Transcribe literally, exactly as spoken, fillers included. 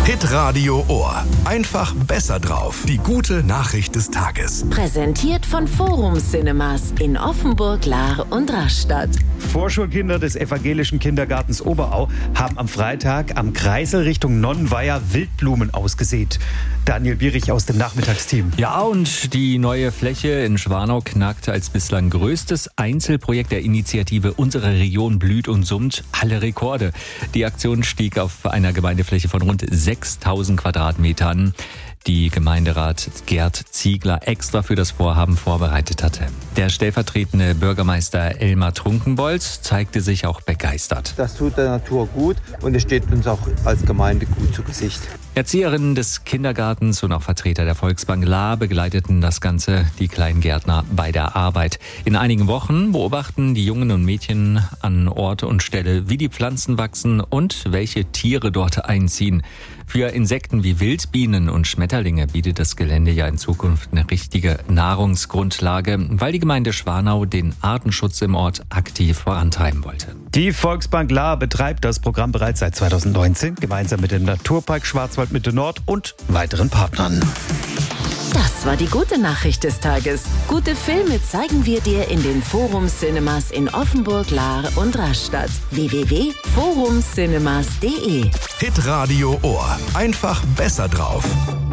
Hitradio Ohr. Einfach besser drauf. Die gute Nachricht des Tages. Präsentiert von Forum Cinemas in Offenburg, Lahr und Rastatt. Vorschulkinder des evangelischen Kindergartens Oberau haben am Freitag am Kreisel Richtung Nonnenweiher Wildblumen ausgesät. Daniel Bierich aus dem Nachmittagsteam. Ja, und die neue Fläche in Schwanau knackt als bislang größtes Einzelprojekt der Initiative Unsere Region blüht und summt alle Rekorde. Die Aktion stieg auf einer Gemeindefläche von rund sechstausend Quadratmetern, die Gemeinderat Gerd Ziegler extra für das Vorhaben vorbereitet hatte. Der stellvertretende Bürgermeister Elmar Trunkenbolz zeigte sich auch begeistert. Das tut der Natur gut und es steht uns auch als Gemeinde gut zu Gesicht. Erzieherinnen des Kindergartens und auch Vertreter der Volksbank Lahr begleiteten das Ganze, die Kleingärtner, bei der Arbeit. In einigen Wochen beobachten die Jungen und Mädchen an Ort und Stelle, wie die Pflanzen wachsen und welche Tiere dort einziehen. Für Insekten wie Wildbienen und Schmetterlinge bietet das Gelände ja in Zukunft eine richtige Nahrungsgrundlage, weil die Gemeinde Schwanau den Artenschutz im Ort aktiv vorantreiben wollte. Die Volksbank Lahr betreibt das Programm bereits seit zweitausendneunzehn, gemeinsam mit dem Naturpark Schwarzwaldmitte Nord und weiteren Partnern. Das war die gute Nachricht des Tages. Gute Filme zeigen wir dir in den Forum Cinemas in Offenburg, Lahr und Rastatt. w w w punkt forum cinemas punkt d e Hitradio Ohr. Einfach besser drauf.